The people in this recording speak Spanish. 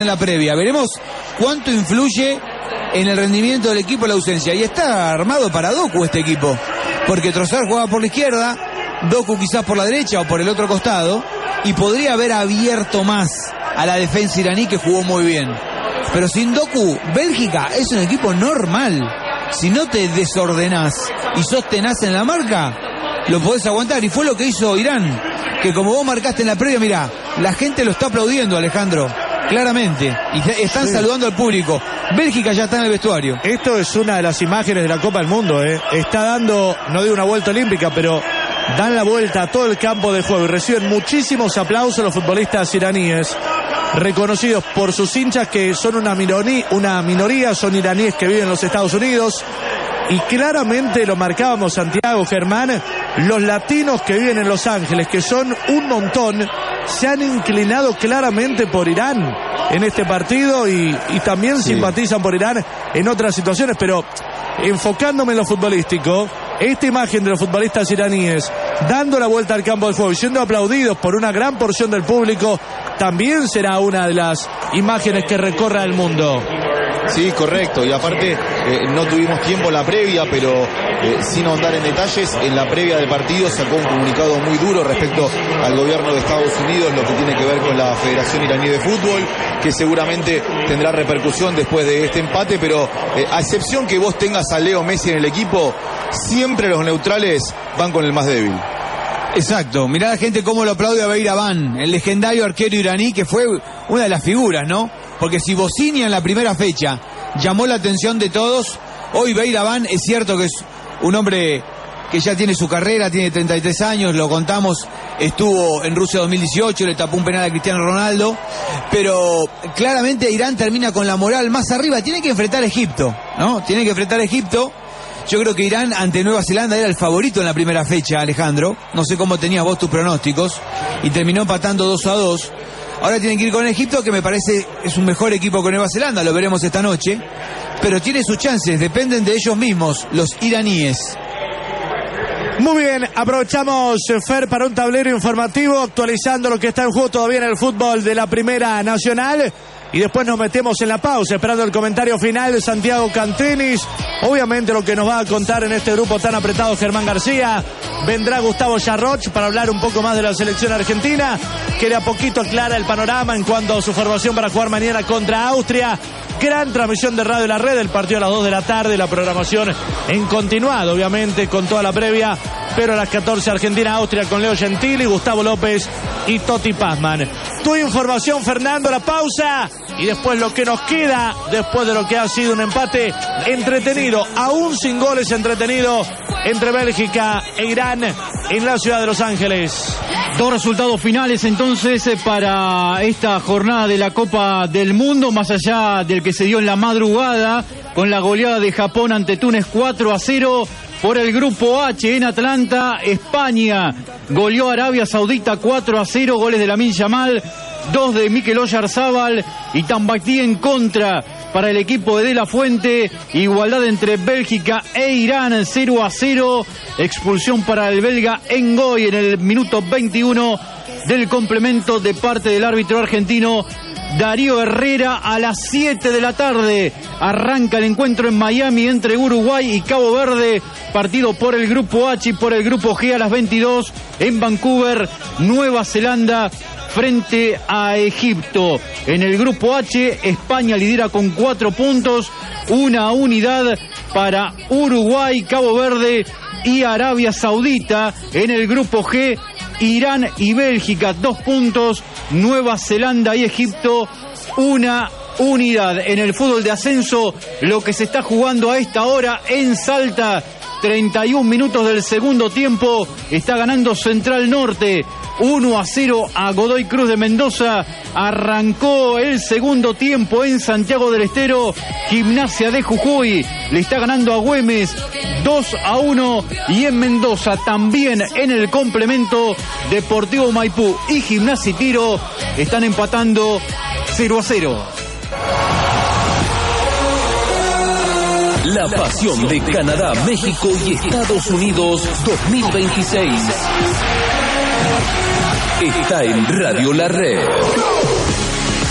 en la previa. Veremos cuánto influye en el rendimiento del equipo la ausencia. Y está armado para Doku este equipo, porque Trossard jugaba por la izquierda, Doku quizás por la derecha o por el otro costado, y podría haber abierto más a la defensa iraní, que jugó muy bien. Pero sin Doku, Bélgica es un equipo normal. Si no te desordenás y sos tenaz en la marca, lo podés aguantar. Y fue lo que hizo Irán, que como vos marcaste en la previa, mirá, la gente lo está aplaudiendo, Alejandro, claramente, y están saludando al público. Bélgica ya está en el vestuario. Esto es una de las imágenes de la Copa del Mundo, Está dando, no digo una vuelta olímpica, pero dan la vuelta a todo el campo de juego y reciben muchísimos aplausos los futbolistas iraníes, reconocidos por sus hinchas, que son una minoría, son iraníes que viven en los Estados Unidos. Y claramente lo marcábamos, Santiago, Germán, los latinos que viven en Los Ángeles, que son un montón, se han inclinado claramente por Irán en este partido y también simpatizan por Irán en otras situaciones. Pero enfocándome en lo futbolístico, esta imagen de los futbolistas iraníes dando la vuelta al campo de juego y siendo aplaudidos por una gran porción del público, también será una de las imágenes que recorra el mundo. Sí, correcto, y aparte no tuvimos tiempo en la previa, pero sin ahondar en detalles, en la previa del partido sacó un comunicado muy duro respecto al gobierno de Estados Unidos, lo que tiene que ver con la Federación Iraní de Fútbol, que seguramente tendrá repercusión después de este empate, pero a excepción que vos tengas a Leo Messi en el equipo, siempre los neutrales van con el más débil. Exacto, mirá la gente cómo lo aplaude a Beiraban, el legendario arquero iraní, que fue una de las figuras, ¿no? Porque si Bosnia en la primera fecha llamó la atención de todos, hoy Beiraban es cierto que es un hombre que ya tiene su carrera, tiene 33 años, lo contamos, estuvo en Rusia 2018, le tapó un penal a Cristiano Ronaldo, pero claramente Irán termina con la moral más arriba, tiene que enfrentar a Egipto, ¿no? Tiene que enfrentar a Egipto. Yo creo que Irán ante Nueva Zelanda era el favorito en la primera fecha, Alejandro. No sé cómo tenías vos tus pronósticos. Y terminó empatando 2-2. Ahora tienen que ir con Egipto, que me parece es un mejor equipo que Nueva Zelanda. Lo veremos esta noche. Pero tiene sus chances, dependen de ellos mismos, los iraníes. Muy bien, aprovechamos, Fer, para un tablero informativo actualizando lo que está en juego todavía en el fútbol de la Primera Nacional. Y después nos metemos en la pausa, esperando el comentario final de Santiago Cantenis. Obviamente lo que nos va a contar en este grupo tan apretado Germán García. Vendrá Gustavo Yarroch para hablar un poco más de la selección argentina, que de a poquito aclara el panorama en cuanto a su formación para jugar mañana contra Austria. Gran transmisión de Radio La Red, el partido a las 2 de la tarde, la programación en continuado, obviamente, con toda la previa. Pero a las 14 Argentina-Austria con Leo Gentili, Gustavo López y Toti Pazman. Tu información, Fernando, la pausa. Y después lo que nos queda, después de lo que ha sido un empate entretenido, aún sin goles, entretenido, entre Bélgica e Irán en la ciudad de Los Ángeles. Dos resultados finales entonces para esta jornada de la Copa del Mundo, más allá del que se dio en la madrugada con la goleada de Japón ante Túnez 4-0. Por el grupo H en Atlanta, España goleó a Arabia Saudita 4-0, goles de Lamine Yamal, 2 de Mikel Oyarzabal y Tambactí en contra para el equipo de La Fuente. Igualdad entre Bélgica e Irán, 0-0, expulsión para el belga Ngoy en el minuto 21 del complemento de parte del árbitro argentino Darío Herrera. A las 7 de la tarde arranca el encuentro en Miami entre Uruguay y Cabo Verde, partido por el grupo H y por el grupo G. A las 22 en Vancouver, Nueva Zelanda frente a Egipto. En el grupo H, España lidera con 4 puntos, una unidad para Uruguay, Cabo Verde y Arabia Saudita. En el grupo G, Irán y Bélgica 2 puntos, Nueva Zelanda y Egipto una unidad. En el fútbol de ascenso, lo que se está jugando a esta hora en Salta, 31 minutos del segundo tiempo, está ganando Central Norte 1-0 a Godoy Cruz de Mendoza. Arrancó el segundo tiempo en Santiago del Estero, Gimnasia de Jujuy le está ganando a Güemes 2-1, y en Mendoza también en el complemento, Deportivo Maipú y Gimnasia y Tiro están empatando 0-0. La pasión de Canadá, México y Estados Unidos 2026 está en Radio La Red.